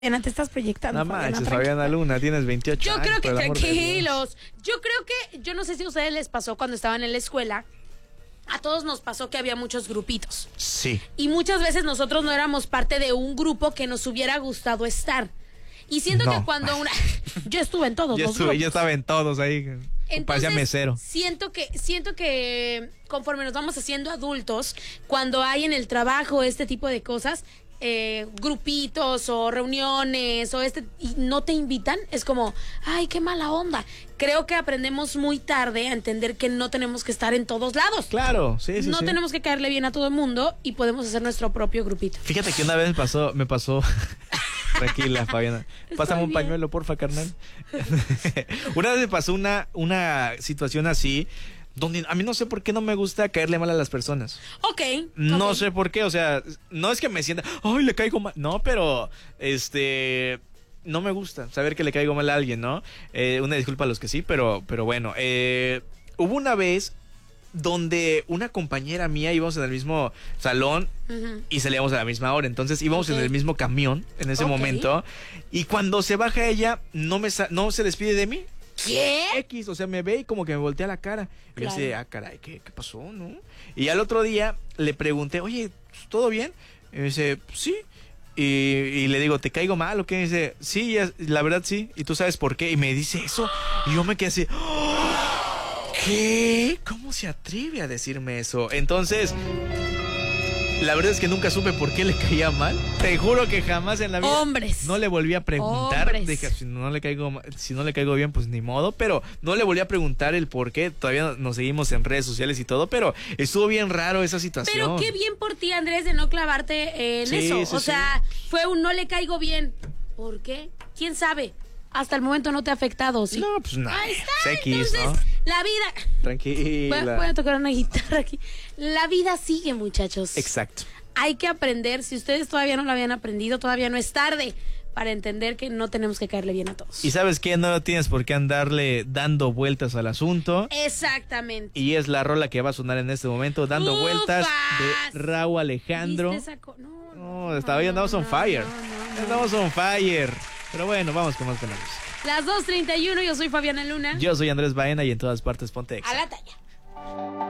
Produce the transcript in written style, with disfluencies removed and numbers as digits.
Te estás proyectando. No manches, Fabiana Luna, tienes 28 Yo años. creo que por el amor de Dios. tranquilos. Yo no sé si a ustedes les pasó cuando estaban en la escuela. A todos nos pasó que había muchos grupitos. Sí. Y muchas veces nosotros no éramos parte de un grupo que nos hubiera gustado estar. Y siento que cuando una... Yo estuve en todos los grupos. Yo estaba en todos ahí. Parecía mesero. Siento que conforme nos vamos haciendo adultos, cuando hay en el trabajo este tipo de cosas, grupitos o reuniones y no te invitan, es como, ay, qué mala onda. Creo que aprendemos muy tarde a entender que no tenemos que estar en todos lados. Claro, sí. No tenemos que caerle bien a todo el mundo y podemos hacer nuestro propio grupito. Fíjate que una vez me pasó. Tranquila, Fabiana. Pásame un pañuelo, porfa, carnal. Una vez me pasó una situación así, donde a mí no sé por qué no me gusta caerle mal a las personas. Ok. No sé por qué, o sea, no es que me sienta, ay, le caigo mal. No, pero, no me gusta saber que le caigo mal a alguien, ¿no? Una disculpa a los que sí, pero bueno. Hubo una vez donde una compañera mía íbamos en el mismo salón y salíamos a la misma hora. Entonces íbamos en el mismo camión en ese momento. Y cuando se baja ella, no se despide de mí. ¿Qué? X, o sea, me ve y como que me voltea la cara. Y yo decía, caray, ¿qué pasó, no? Y al otro día le pregunté, oye, ¿todo bien? Y me dice, sí. Y le digo, ¿te caigo mal o qué? Y dice, sí, la verdad sí. ¿Y tú sabes por qué? Y me dice eso. Y yo me quedé así, ¿qué? ¿Cómo se atreve a decirme eso? Entonces, la verdad es que nunca supe por qué le caía mal. Te juro que jamás en la vida. Hombres. No le volví a preguntar. Hombres. Dije, si no le caigo bien, pues ni modo. Pero no le volví a preguntar el por qué. Todavía nos seguimos en redes sociales y todo. Pero estuvo bien raro esa situación. Pero qué bien por ti, Andrés, de no clavarte en eso. Sí, o sea, fue un no le caigo bien. ¿Por qué? ¿Quién sabe? Hasta el momento no te ha afectado, ¿sí? No, pues nada. Ahí está. Entonces, ¿no? La vida... Tranquila. Voy a tocar una guitarra aquí. La vida sigue, muchachos. Exacto. Hay que aprender. Si ustedes todavía no lo habían aprendido, todavía no es tarde para entender que no tenemos que caerle bien a todos. ¿Y sabes qué? No tienes por qué andarle dando vueltas al asunto. Exactamente. Y es la rola que va a sonar en este momento, Dando Vueltas, de Rauw Alejandro. Andamos on fire. Estamos on fire. Pero bueno, vamos con más canales. Las 2:31, yo soy Fabiana Luna. Yo soy Andrés Baena y en todas partes ponte Exa. A la talla.